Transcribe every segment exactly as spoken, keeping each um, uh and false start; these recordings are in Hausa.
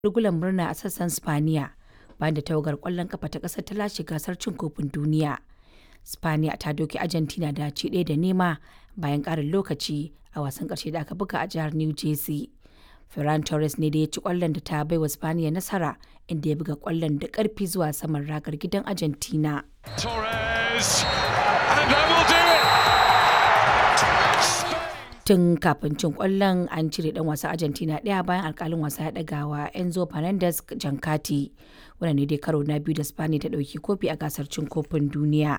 shagulgulan murna a sassan Spaniya bayan da tawagar ƙwallon ƙafa ta ƙasar ta lashe gasar cin kofin duniya. Spaniya ta doke Argentina da ci ɗaya da nema bayan ƙarin lokaci a wasan ƙarshe da aka buga a jihar New Jersey. Ferran Torres ne da ya ci ƙwallon da ta baiwa Spaniya nasara, inda ya buga ƙwallon da ƙarfi zuwa saman ragar gidan Argentina. Torres, and that will do it. Tun kafin cin ƙwallon an cire ɗan wasan Argentina ɗaya bayan alƙalin wasa ya ɗaga wa Enzo Fernandez jan kati. Wannan ne dai karo na biyu da Spaniya ta ɗauki kofi a gasar cin kofin duniya.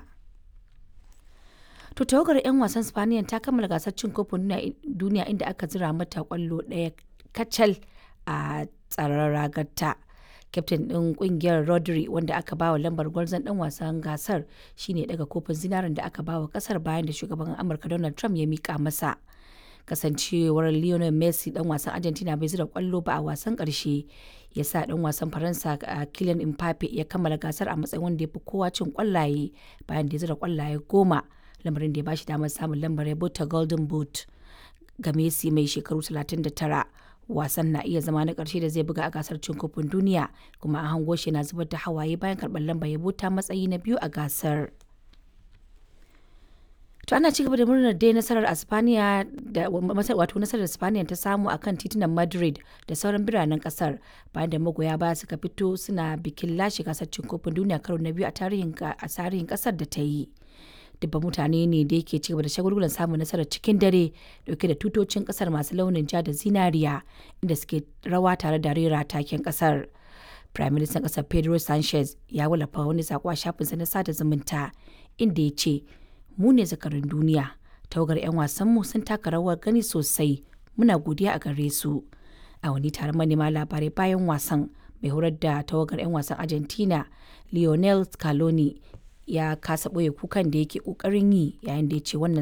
To tawagar 'yan wasan Spaniya ta kammala gasar cin kofin duniya inda aka zira mata ƙwallo ɗaya kacal a tsaron ragarta. Kyaftin ɗin ƙungiyar Rodri, wanda aka bawa lambar gwarzon ɗan wasan gasar, shine daga kofin zinarin da aka bawa ƙasar bayan da shugaban Amurka Donald Trump ya mika masa. Kasancewar Lionel Messi ɗan wasan Argentina bai zira ƙwallo ba a wasan ƙarshe, ya sa ɗan wasan Faransa Kylian Mbappe ya kammala gasar a matsayin wanda ya fi kowa cin ƙwallaye bayan da ya zira ƙwallaye goma, lamarin da ya bashi damar samun lambar yabo ta Golden Boot. Ga Messi mai shekaru talatin da tara, wasan na iya zama na ƙarshe da zai buga a gasar cin kofin duniya, kuma an hango shi na zubar da hawaye bayan karɓar lambar yabo ta matsayi na biyu a gasar. To ana cigaba da murnar dai nasarar Espaniya da wato nasarar Espaniya ta samu akan titunan Madrid da sauran biranen kasar bayan da magoya baya suka fito suna bikin lashe gasar cin kofin duniya karo na biyu a tarihin a tarihin kasar da ta yi. Dubban mutane ne da yake cigaba da shagulgulan samun nasarar cikin dare, dauke da tutocin kasar masu launin ja da zinariya, inda suke rawa tare da rera taken kasar. Prime Minister kasar Pedro Sanchez ya wallafa wani sako a shafinsa na sada zumunta, inda ya ce, "Mu ne zakarun duniya, tawagar 'yan wasanmu sun taka rawar gani sosai, muna godiya a gare su." A wani taron manema labarai bayan wasan, mai horar da tawagar 'yan wasan Argentina Lionel Scaloni ya kasa ɓoye kukan da yake ƙoƙarin yi, yayin da ya ce wannan